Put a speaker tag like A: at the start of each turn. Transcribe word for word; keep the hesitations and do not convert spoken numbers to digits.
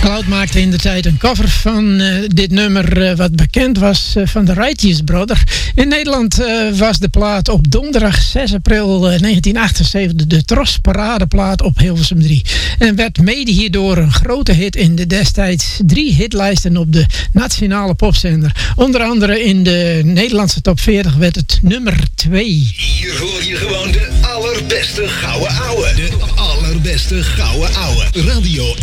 A: Cloud maakte in de tijd een cover van uh, dit nummer uh, wat bekend was uh, van de Righteous Brothers. In Nederland uh, was de plaat op donderdag zes april uh, negentien achtenzeventig de Tros Paradeplaat op Hilversum drie. En werd mede hierdoor een grote hit in de destijds drie hitlijsten op de nationale popzender. Onder andere in de Nederlandse top veertig werd het nummer twee.
B: Hier hoor je gewoon de allerbeste gouden ouwe. De allerbeste gouden ouwe. Radio